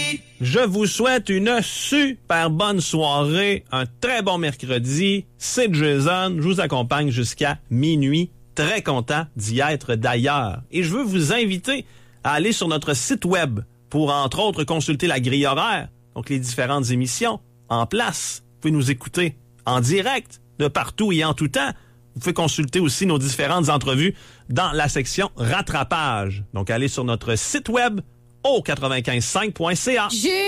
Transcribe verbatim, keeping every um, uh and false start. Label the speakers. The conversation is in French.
Speaker 1: Je vous souhaite une super bonne soirée, un très bon mercredi. C'est Jason, je vous accompagne jusqu'à minuit. Très content d'y être d'ailleurs. Et je veux vous inviter à aller sur notre site web pour, entre autres, consulter la grille horaire, donc les différentes émissions en place. Vous pouvez nous écouter en direct, de partout et en tout temps. Vous pouvez consulter aussi nos différentes entrevues dans la section rattrapage. Donc, allez sur notre site web au quatre-vingt-quinze cinq point c a.